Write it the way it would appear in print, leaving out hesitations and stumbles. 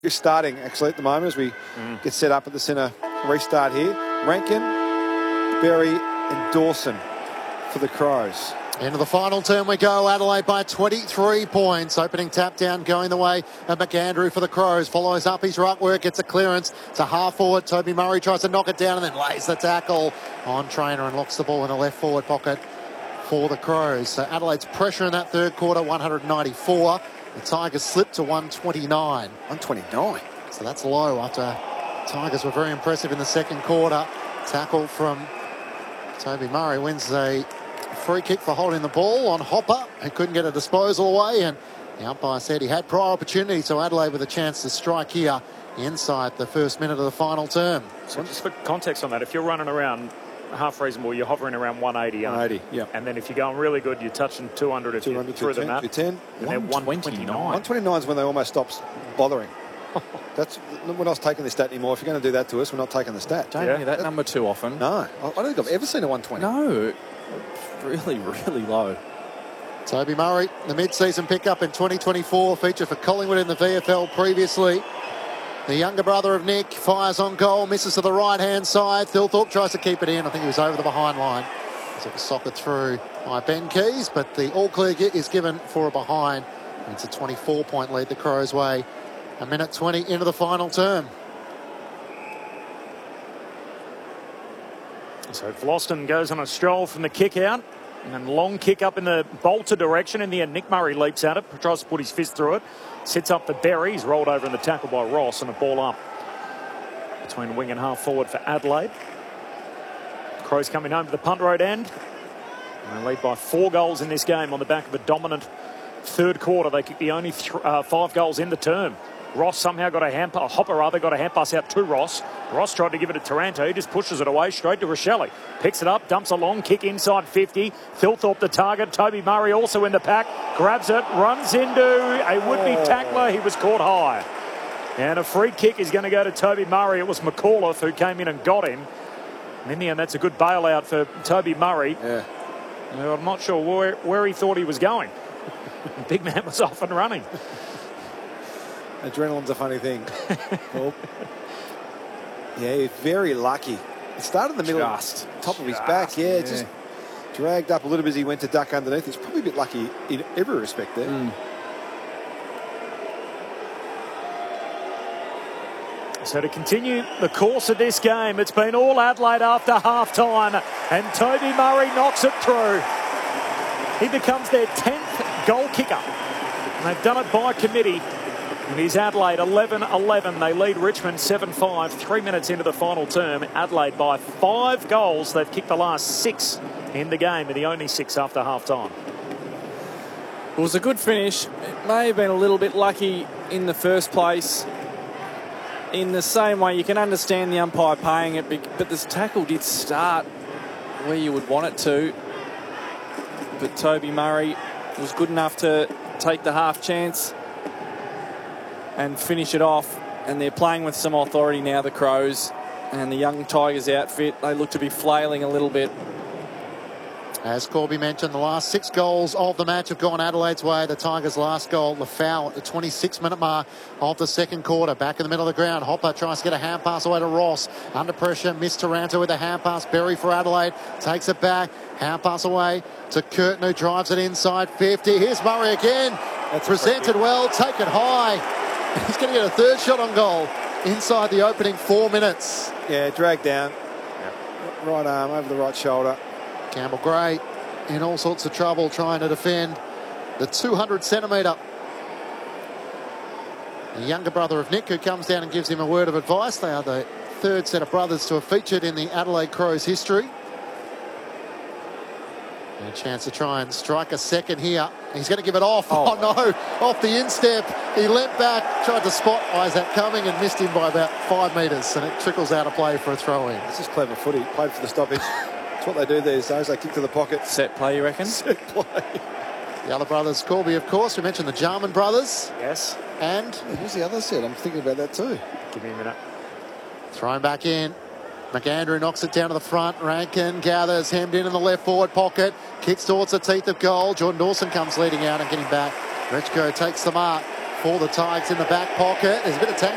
Just starting, actually, at the moment as we get set up at the centre restart here. Rankin, Berry and Dawson for the Crows. Into the final term we go. Adelaide by 23 points. Opening tap down going the way of McAndrew for the Crows. Follows up his ruck work. Gets a clearance to half forward. Toby Murray tries to knock it down and then lays the tackle on Trainer and locks the ball in the left forward pocket for the Crows. So Adelaide's pressure in that third quarter, 194. The Tigers slipped to 129. 129. So that's low after Tigers were very impressive in the second quarter. Tackle from Toby Murray wins a free kick for holding the ball on Hopper, who couldn't get a disposal away, and the umpire said he had prior opportunity, so Adelaide with a chance to strike here inside the first minute of the final term. So just for context on that, if you're running around half reasonable, you're hovering around 180. 180, yeah. And then if you're going really good, you're touching 200 if you're through the map. 10. And then 129. 129 is when they almost stops bothering. We're not taking the stat anymore. If you're going to do that to us, we're not taking the stat. Don't hear that number too often. No, I don't think I've ever seen a 120. No, really, really low. Toby Murray, the mid-season pickup in 2024, featured for Collingwood in the VFL previously. The younger brother of Nick fires on goal, misses to the right-hand side. Thilthorpe tries to keep it in. I think he was over the behind line. As it was socketed through by Ben Keys, but the all-clear is given for a behind. And it's a 24-point lead the Crows' way. A minute 20 into the final term. So Vlauston goes on a stroll from the kick out. And then long kick up in the Bolter direction. In the end, Nick Murray leaps at it, tries to put his fist through it. Sits up for Berry. He's rolled over in the tackle by Ross, and a ball up between wing and half forward for Adelaide. Crows coming home to the punt road end. And they lead by 4 goals in this game on the back of a dominant third quarter. They kicked the only 5 goals in the term. Ross somehow got a hand pass. Hopper rather got a hand pass out to Ross. Ross tried to give it to Taranto. He just pushes it away straight to Rochelle. Picks it up, dumps a long kick inside 50. Thilthorpe the target. Toby Murray also in the pack. Grabs it, runs into a would-be tackler. He was caught high. And a free kick is going to go to Toby Murray. It was McAuliffe who came in and got him. And in the end, that's a good bailout for Toby Murray. Yeah. I'm not sure where he thought he was going. The big man was off and running. Adrenaline's a funny thing. Well, yeah, he's very lucky. It started in the middle, top of his back. Yeah, just dragged up a little bit as he went to duck underneath. He's probably a bit lucky in every respect there. So to continue the course of this game, it's been all Adelaide after half-time, and Toby Murray knocks it through. He becomes their 10th goal kicker, and they've done it by committee. And he's Adelaide 11-11. They lead Richmond 7-5. 3 minutes into the final term. Adelaide by 5 goals. They've kicked the last 6 in the game, and the only 6 after half-time. It was a good finish. It may have been a little bit lucky in the first place. In the same way, you can understand the umpire paying it, but this tackle did start where you would want it to. But Toby Murray was good enough to take the half chance and finish it off. And they're playing with some authority now, the Crows. And the young Tigers outfit, they look to be flailing a little bit. As Corby mentioned, the last 6 goals of the match have gone Adelaide's way. The Tigers' last goal, Lafau, at the 26-minute mark of the second quarter. Back in the middle of the ground, Hopper tries to get a hand pass away to Ross. Under pressure, missed Taranto with a hand pass. Berry for Adelaide, takes it back. Hand pass away to Curtin, who drives it inside 50. Here's Murray again. That's presented well, taken high. He's going to get a third shot on goal inside the opening 4 minutes. Yeah, dragged down. Right arm over the right shoulder. Campbell Gray in all sorts of trouble trying to defend the 200-centimetre. The younger brother of Nick, who comes down and gives him a word of advice. They are the 3rd set of brothers to have featured in the Adelaide Crows history. And a chance to try and strike a second here. He's going to give it off. Oh no, off the instep. He leant back, tried to spot Isaac coming and missed him by about 5 metres, and it trickles out of play for a throw-in. This is clever footy. Played for the stoppage. That's what they do these days. They kick to the pocket. Set play, you reckon? Set play. The other brothers, Corby, of course. We mentioned the Jarman brothers. Yes. And who's the other set? I'm thinking about that too. Give me a minute. Thrown back in. McAndrew knocks it down to the front. Rankin gathers, hemmed in the left forward pocket. Kicks towards the teeth of goal. Jordan Dawson comes leading out and getting back. Rechko takes the mark for the Tigers in the back pocket. There's a bit of